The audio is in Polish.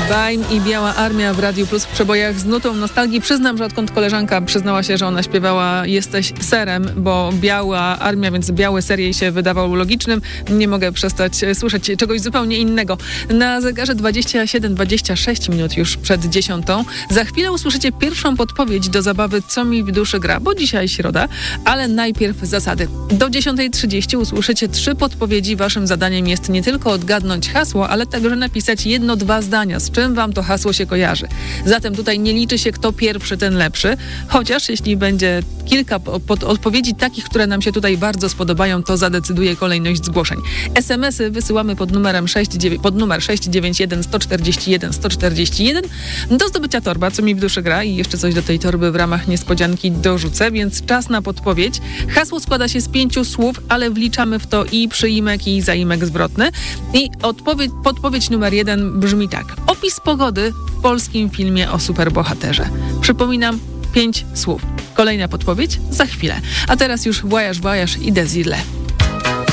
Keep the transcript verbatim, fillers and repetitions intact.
Baim i Biała Armia w Radiu Plus w przebojach z nutą nostalgii. Przyznam, że odkąd koleżanka przyznała się, że ona śpiewała Jesteś serem, bo Biała Armia, więc biały ser jej się wydawał logicznym, nie mogę przestać słyszeć czegoś zupełnie innego. Na zegarze dwadzieścia siedem dwadzieścia sześć minut już przed dziesiątą. Za chwilę usłyszycie pierwszą podpowiedź do zabawy Co mi w duszy gra, bo dzisiaj środa, ale najpierw zasady. Do dziesiątej trzydzieści usłyszycie trzy podpowiedzi. Waszym zadaniem jest nie tylko odgadnąć hasło, ale także napisać jedno, dwa zdania, z czym wam to hasło się kojarzy. Zatem tutaj nie liczy się kto pierwszy, ten lepszy, chociaż jeśli będzie kilka pod odpowiedzi takich, które nam się tutaj bardzo spodobają, to zadecyduje kolejność zgłoszeń. es em esy wysyłamy pod numerem sześć, pod numer sześć dziewięć jeden sto czterdzieści jeden sto czterdzieści jeden. Do zdobycia torba, Co mi w duszy gra, i jeszcze coś do tej torby w ramach niespodzianki dorzucę, więc czas na podpowiedź. Hasło składa się z pięciu słów, ale wliczamy w to i przyimek, i zaimek zwrotny. I odpowiedź, podpowiedź numer jeden brzmi tak. Opis pogody w polskim filmie o superbohaterze. Przypominam, pięć słów. Kolejna podpowiedź za chwilę. A teraz już Voyage, Voyage i Desiree.